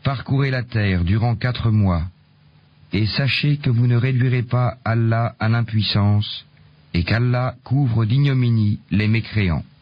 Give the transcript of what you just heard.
parcourez la terre durant 4 mois, et sachez que vous ne réduirez pas Allah à l'impuissance, et qu'Allah couvre d'ignominie les mécréants.